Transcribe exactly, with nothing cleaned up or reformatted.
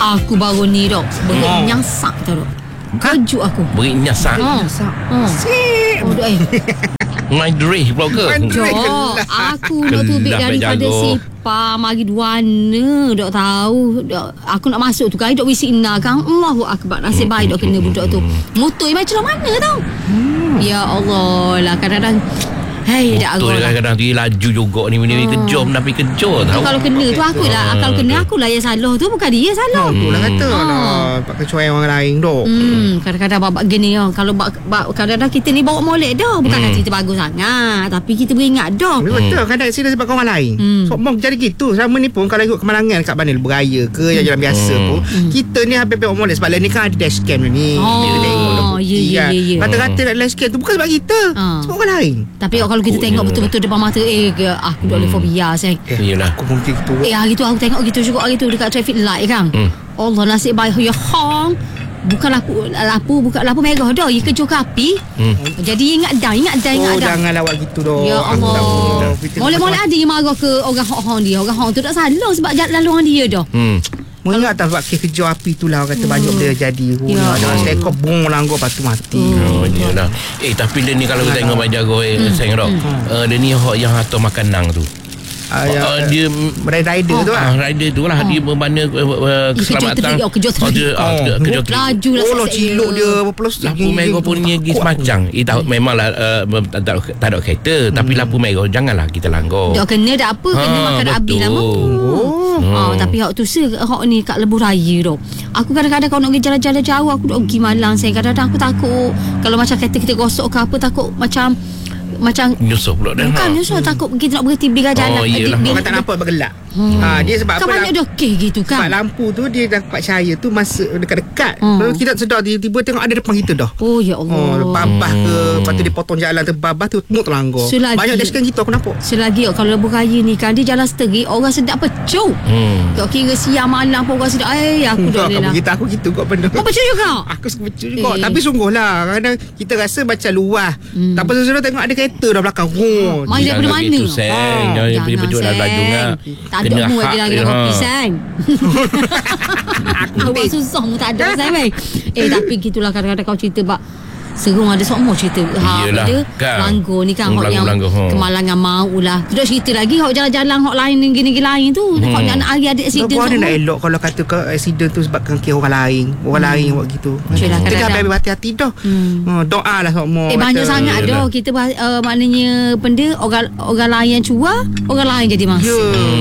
Aku baru ni dok beri Oh. nyasak tu dok. Kejut aku. Beri nyasak. Ha. Ha. Sip. Oh dok eh. Main derih pula ke? Jom, aku nak tubik Gelap daripada nak jaga. sipar mari duana dok tahu. Dok aku nak masuk tu kali dok wisi ina kan. Allahu akbar. Nasib baik dok kena budak tu. Motor macam mana tau. Ya Allah lah kadang-kadang hei dak Betul agak. kadang-kadang dia laju juga ni bini kejom tapi kejut tahu. Kalau kena tu aku lah. Kalau kena aku lah yang salah tu bukan dia salah. Oh, tu lah kata Hmm. lah pak kecuali orang lain dok. Hmm, kadang-kadang babak gini oh. Kalau bak, bak, kadang-kadang kita ni bawa molek dah. Bukan Hmm. kata kita bagus sangat, tapi kita beringat dah. Tapi betul kadang accident sebab orang lain. Hmm. So mau jadi gitu. Selama ni pun kalau ikut kemalangan kat mana beraya ke yang jalan biasa Hmm. pun, kita ni hampir orang molek sebab lain ni kan ada dashcam ni. Oh, Kita tengok dah bukti ya, ya, kan. ya, ya. Rata-rata nak dashcam tu bukan sebab kita, Ah. sebab orang lain. Tapi kalau kita Takutnya. tengok betul-betul depan mata eh ke, aku dah ada fobia sayang. Yelah. Aku mungkin gitu. Eh hari tu aku tengok gitu juga hari tu dekat traffic light kan. Hmm. Allah nasib baik ya hang. Bukan lampu lampu bukan lampu merah dah, ia kejut ke api. Hmm. Jadi ingat dah, ingat dah, ingat Oh, dah. jangan lawak gitu dok. Ya Aku tak Allah. boleh. Kita Boleh-boleh macam- ada yang marah ke orang hong dia. Orang hong tu tak salah sebab jalan lalu orang dia dah. Hmm. Mu ingat tak sebab kes kerja api tu lah orang kata banyak benda jadi. Oh, Ya. ada stekop bong langgar lepas tu mati. Oh, yelah. Eh tapi dia ni kalau kita tengok Abang Jago eh, sayang dok. Uh, dia ni hok yang hantar makanan tu. Ah, Oh, ya, uh, dia rider tu ah, lah. rider tu lah dia bermana uh, uh, keselamatan. kejut tadi, oh, kejut tadi. dia, ah, Oh. kejut- kejut tadi. Laju lah Oh, lo sesek ciluk dia dia. berpelos. Lampu merah pun ni pergi semacam. Eh, tahu, memanglah uh, tak, tak, tak ada kereta. Tapi lampu merah janganlah kita langgar. Dah kena dah apa, kena Ha, makan habis betul. lama. Oh. Oh, tapi hak tu se hak ni kat lebuh raya tu. Aku kadang-kadang kalau nak pergi jalan-jalan jauh aku duk pergi malang saya. Kadang-kadang aku takut kalau macam kereta kita gosok ke apa takut macam macam Nyusuh pula dah. bukan nyusul takut kita nak berhenti bingkai jalan. Oh, iyalah. Di- di- Orang tak nampak bergelap. Hmm. Ha, dia sebab kan apa? banyak lam- dah kes gitu Sebab kan. lampu tu dia dapat cahaya tu masa dekat-dekat. Hmm. Lalu kita tak sedar tiba-tiba tengok ada depan kita dah. Oh ya Oh, Allah. babah ke, lepas tu dia potong jalan tu babah tu tengok terlanggar. Selagi- Banyak dashcam kita aku nampak. Selagi oh, kalau lebuh raya ni kan dia jalan seteri orang sedap pecuk. Hmm. Tak kira siang malam pun orang sedap. Eh aku dah Kau boleh lah. kita aku gitu kau benda. Kau pecuk juga. Aku suka pecuk juga. Eh. Tapi sungguhlah kadang kita rasa macam luas. Hmm. Tak pasal tengok ada kereta dah belakang. Oh. Mai daripada Jangan mana? gitu, Seng. Ah, Jangan Jangan, pergi pejut dalam laju ngah. Tak ada mu lagi dalam kedai kopi sang. Awak susah mu tak ada saya baik. Eh tapi gitulah kadang-kadang kau cerita bak serung ada semua cerita. Ha Iyalah, ada kan. langgar ni kan hok yang Langgar-langgar, ha. kemalangan mau lah. Tidak cerita lagi hok jalan-jalan hok lain gini-gini lain tu. Hmm. Hok anak hari ada Kau accident ada nak semua. elok kalau kata kau accident tu sebabkan kira orang lain. Orang lain buat gitu. Yelah, Kita dah kadang-kadang. habis hati-hati dah. Hmm. Ha, doa lah semua. Eh banyak kata. sangat Yelah. dah kita bah- uh, maknanya benda orang orang lain yang cuar, orang lain jadi masa. Ya.